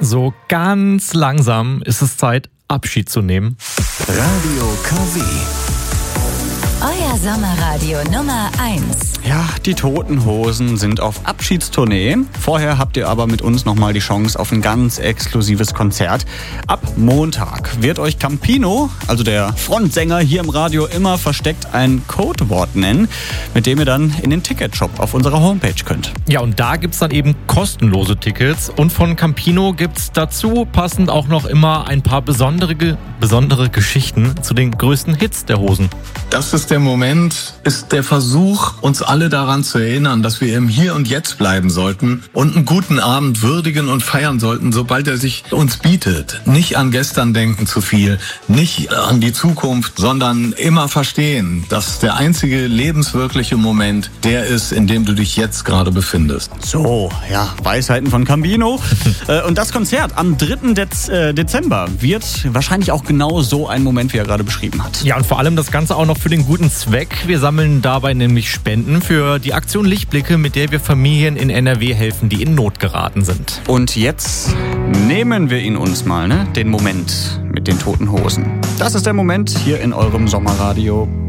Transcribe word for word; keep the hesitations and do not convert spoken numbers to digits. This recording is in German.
So ganz langsam ist es Zeit, Abschied zu nehmen. Radio K W. Euer Sommerradio Nummer eins. Ja, die Toten Hosen sind auf Abschiedstournee. Vorher habt ihr aber mit uns nochmal die Chance auf ein ganz exklusives Konzert. Ab Montag wird euch Campino, also der Frontsänger hier im Radio, immer versteckt ein Codewort nennen, mit dem ihr dann in den Ticketshop auf unserer Homepage könnt. Ja, und da gibt's dann eben kostenlose Tickets. Und von Campino gibt's dazu passend auch noch immer ein paar besondere, besondere Geschichten zu den größten Hits der Hosen. Das ist der Moment, ist der Versuch, uns alle daran zu erinnern, dass wir im Hier und Jetzt bleiben sollten und einen guten Abend würdigen und feiern sollten, sobald er sich uns bietet. Nicht an gestern denken zu viel, nicht an die Zukunft, sondern immer verstehen, dass der einzige lebenswirkliche Moment der ist, in dem du dich jetzt gerade befindest. So, ja, Weisheiten von Campino. Und das Konzert am dritten Dezember wird wahrscheinlich auch genau so ein Moment, wie er gerade beschrieben hat. Ja, und vor allem das Ganze auch noch für den guten Zweck. Wir sammeln dabei nämlich Spenden für die Aktion Lichtblicke, mit der wir Familien in N R W helfen, die in Not geraten sind. Und jetzt nehmen wir ihn uns mal, ne? Den Moment mit den Toten Hosen. Das ist der Moment hier in eurem Sommerradio.